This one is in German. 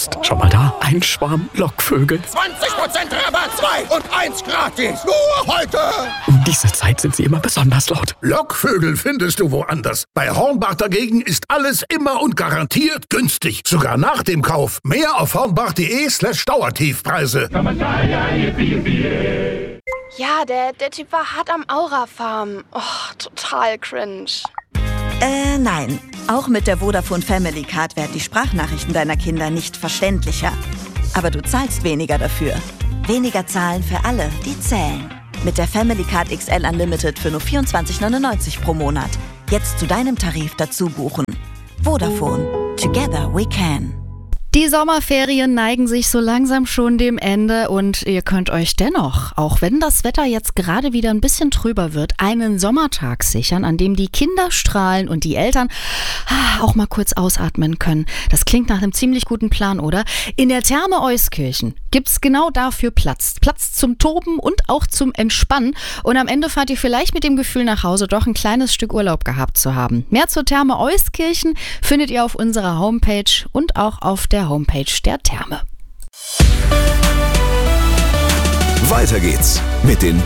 ist. Schau mal da, ein Schwarm Lockvögel. 20% Rabatt, 2 und 1 gratis. Nur heute. Um diese Zeit sind sie immer besonders laut. Lockvögel findest du woanders. Bei Hornbach dagegen ist alles immer und garantiert günstig. Sogar nach dem Kauf. Mehr auf hornbach.de/Dauertiefpreise. Ja, der Typ war hart am Aura-Farm. Oh, total cringe. Nein. Auch mit der Vodafone Family Card werden die Sprachnachrichten deiner Kinder nicht verständlicher. Aber du zahlst weniger dafür. Weniger zahlen für alle, die zählen. Mit der Family Card XL Unlimited für nur 24,99 pro Monat. Jetzt zu deinem Tarif dazu buchen. Vodafone. Together we can. Die Sommerferien neigen sich so langsam schon dem Ende und ihr könnt euch dennoch, auch wenn das Wetter jetzt gerade wieder ein bisschen trüber wird, einen Sommertag sichern, an dem die Kinder strahlen und die Eltern auch mal kurz ausatmen können. Das klingt nach einem ziemlich guten Plan, oder? In der Therme Euskirchen gibt's genau dafür Platz. Platz zum Toben und auch zum Entspannen. Und am Ende fahrt ihr vielleicht mit dem Gefühl nach Hause, doch ein kleines Stück Urlaub gehabt zu haben. Mehr zur Therme Euskirchen findet ihr auf unserer Homepage und auch auf der Homepage der Therme. Weiter geht's mit den